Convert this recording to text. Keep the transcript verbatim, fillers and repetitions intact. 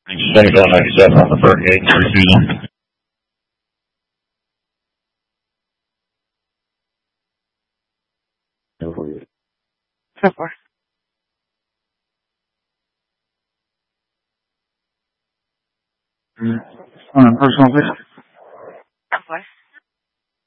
Senegal ninety-seven on the thirty-eight, three Susan. Go for it. So far. On a personal basis. What?